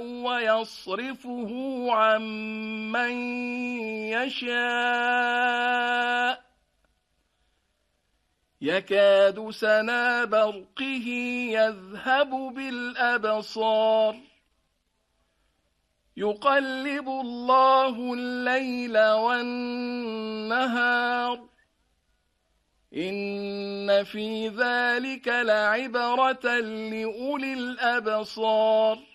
ويصرفه عن من يشاء يكاد سنا برقه يذهب بالأبصار يقلب الله الليل والنهار إن في ذلك لعبرة لأولي الأبصار